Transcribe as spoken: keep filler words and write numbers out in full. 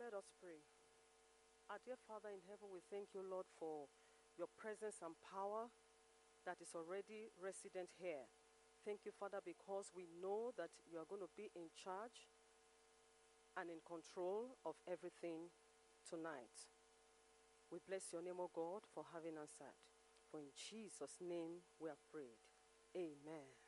Let us pray. Our dear Father in heaven, we thank you, Lord, for your presence and power that is already resident here. Thank you, Father, because we know that you are going to be in charge and in control of everything tonight. We bless your name, O God, for having answered. For in Jesus' name we have prayed. Amen.